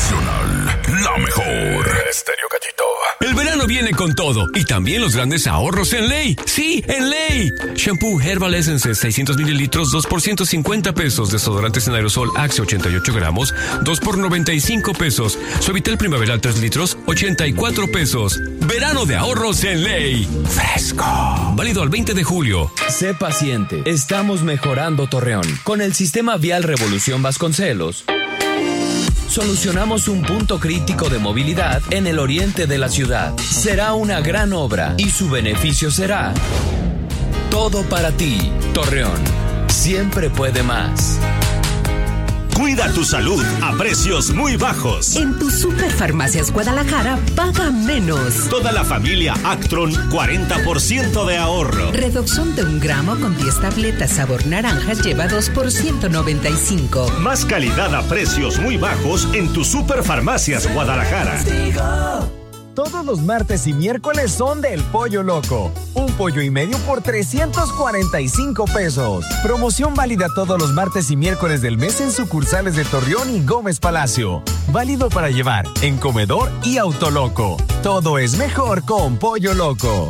Nacional, la mejor. Estéreo Gallito. El verano viene con todo y también los grandes ahorros en Ley. Sí, en Ley. Shampoo Herbal Essence 600 mililitros, 2 por 150 pesos. Desodorantes en aerosol Axe 88 gramos, 2 por 95 pesos. Suavitel Primaveral 3 litros, 84 pesos. Verano de ahorros en Ley. Fresco. Válido al 20 de julio. Sé paciente. Estamos mejorando Torreón. Con el sistema vial Revolución Vasconcelos, solucionamos un punto crítico de movilidad en el oriente de la ciudad. Será una gran obra y su beneficio será todo para ti. Torreón siempre puede más. Cuida tu salud a precios muy bajos. En tu Superfarmacias Guadalajara, paga menos. Toda la familia Actron, 40% de ahorro. Redoxón de 1 gramo con 10 tabletas sabor naranja lleva 2 por 195. Más calidad a precios muy bajos en tu Superfarmacias Guadalajara. Todos los martes y miércoles son del Pollo Loco. Un pollo y medio por 345 pesos. Promoción válida todos los martes y miércoles del mes en sucursales de Torreón y Gómez Palacio. Válido para llevar en comedor y Autoloco. Todo es mejor con Pollo Loco.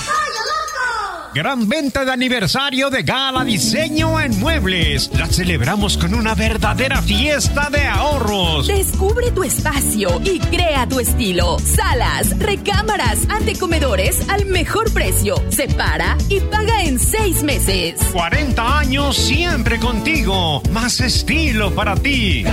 Gran venta de aniversario de Gala Diseño en Muebles. La celebramos con una verdadera fiesta de ahorros. Descubre tu espacio y crea tu estilo. Salas, recámaras, antecomedores al mejor precio. Separa y paga en 6 meses. 40 años siempre contigo. Más estilo para ti.